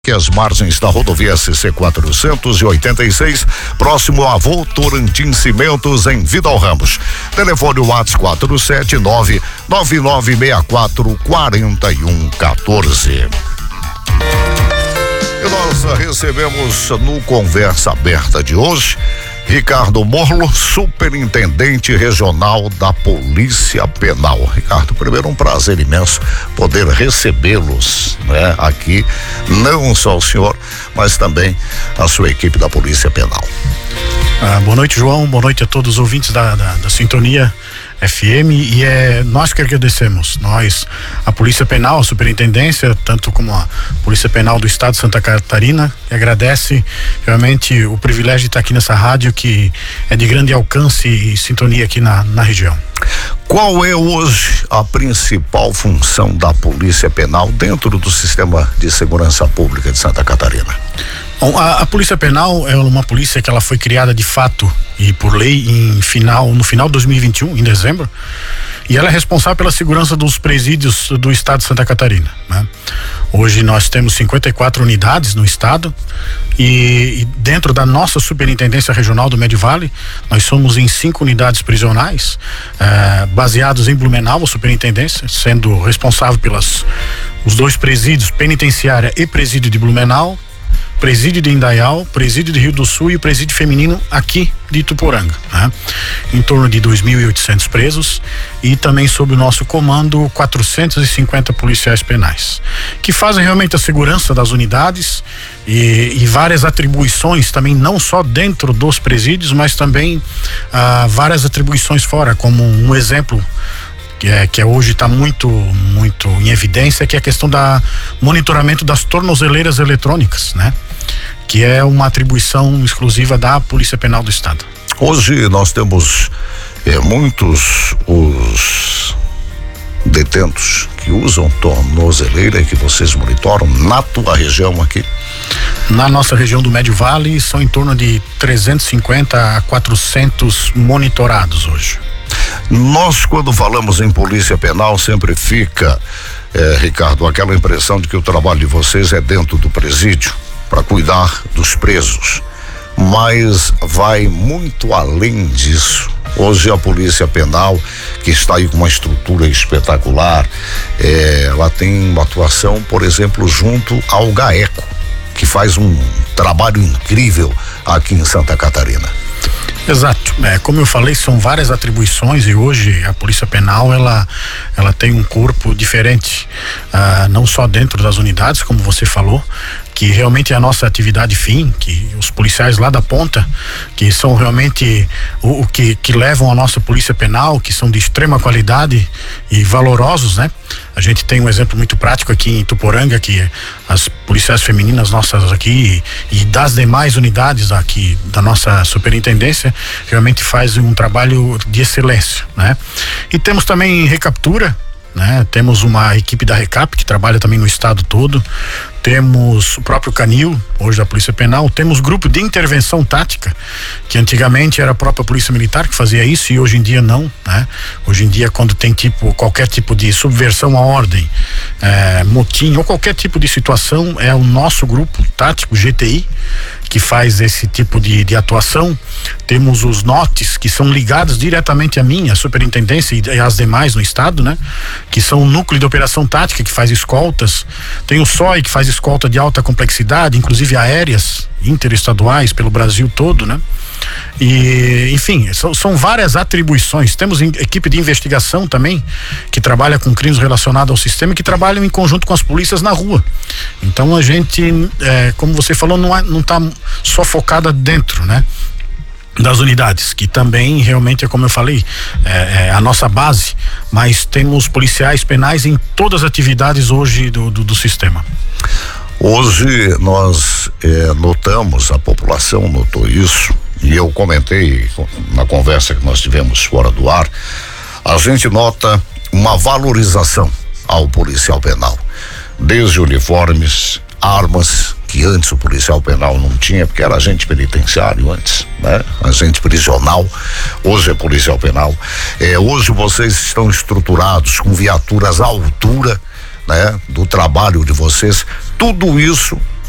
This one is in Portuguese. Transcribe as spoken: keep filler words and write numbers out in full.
Que as margens da rodovia S C quatrocentos e oitenta e seis, próximo a Votorantim Cimentos, em Vidal Ramos. Telefone WhatsApp quatro sete nove nove nove seis quatro quatro um um quatro. E nós recebemos no Conversa Aberta de hoje Ricardo Morlo, superintendente regional da Polícia Penal. Ricardo, primeiro um prazer imenso poder recebê-los, né, aqui, não só o senhor, mas também a sua equipe da Polícia Penal. Ah, boa noite, João, boa noite a todos os ouvintes da, da, da Sintonia F M, e é nós que agradecemos, nós, a Polícia Penal, a Superintendência, tanto como a Polícia Penal do Estado de Santa Catarina, que agradece realmente o privilégio de estar aqui nessa rádio que é de grande alcance e sintonia aqui na, na região. Qual é hoje a principal função da Polícia Penal dentro do sistema de segurança pública de Santa Catarina? Bom, a, a Polícia Penal é uma polícia que ela foi criada de fato e por lei em final, no final de dois mil e vinte e um, em dezembro, e ela é responsável pela segurança dos presídios do estado de Santa Catarina, né? Hoje nós temos cinquenta e quatro unidades no estado e, e dentro da nossa Superintendência Regional do Médio Vale, nós somos em cinco unidades prisionais, eh, baseados em Blumenau, a Superintendência, sendo responsável pelas os dois presídios, penitenciária e presídio de Blumenau, presídio de Indaial, presídio de Rio do Sul e o presídio feminino aqui de Ituporanga, né? Em torno de dois mil e oitocentos presos e também sob o nosso comando quatrocentos e cinquenta policiais penais, que fazem realmente a segurança das unidades e, e várias atribuições também, não só dentro dos presídios, mas também ah, várias atribuições fora, como um exemplo que é, que é hoje está muito, muito em evidência, que é a questão da monitoramento das tornozeleiras eletrônicas, né? Que é uma atribuição exclusiva da Polícia Penal do Estado. Hoje nós temos é, muitos os detentos que usam tornozeleira e que vocês monitoram na tua região aqui? Na nossa região do Médio Vale são em torno de trezentos e cinquenta a quatrocentos monitorados hoje. Nós, quando falamos em Polícia Penal, sempre fica, eh, Ricardo, aquela impressão de que o trabalho de vocês é dentro do presídio para cuidar dos presos, mas vai muito além disso. Hoje a Polícia Penal, que está aí com uma estrutura espetacular, eh, ela tem uma atuação, por exemplo, junto ao GAECO, que faz um trabalho incrível aqui em Santa Catarina. Exato, é, como eu falei, são várias atribuições e hoje a Polícia Penal ela, ela tem um corpo diferente, ah, não só dentro das unidades, como você falou, que realmente é a nossa atividade fim, que os policiais lá da ponta, que são realmente o, o que, que levam a nossa Polícia Penal, que são de extrema qualidade e valorosos, né? A gente tem um exemplo muito prático aqui em Ituporanga, que as policiais femininas nossas aqui e, e das demais unidades aqui da nossa superintendência realmente fazem um trabalho de excelência, né? E temos também recaptura, né? Temos uma equipe da Recap que trabalha também no estado todo. Temos o próprio Canil, hoje da Polícia Penal. Temos grupo de intervenção tática, que antigamente era a própria Polícia Militar que fazia isso e hoje em dia não, né? Hoje em dia, quando tem tipo qualquer tipo de subversão à ordem, é, motim ou qualquer tipo de situação, é o nosso grupo tático G T I que faz esse tipo de, de atuação. Temos os N O Ts, que são ligados diretamente a mim, a superintendência e às demais no estado, né? Que são o núcleo de operação tática, que faz escoltas. Tem o S O I, que faz escolta de alta complexidade, inclusive aéreas interestaduais pelo Brasil todo, né? E, enfim, são, são várias atribuições. Temos equipe de investigação também, que trabalha com crimes relacionados ao sistema e que trabalham em conjunto com as polícias na rua. Então a gente, é, como você falou, não, é, não tá só focada dentro, né? Das unidades, que também realmente é como eu falei, é, é a nossa base, mas temos policiais penais em todas as atividades hoje do, do, do sistema. Hoje nós eh, notamos, a população notou isso, e eu comentei na conversa que nós tivemos fora do ar, a gente nota uma valorização ao policial penal, desde uniformes, armas, que antes o policial penal não tinha, porque era agente penitenciário antes, né? Agente prisional, hoje é policial penal. É, hoje vocês estão estruturados com viaturas à altura, né? Do trabalho de vocês, tudo isso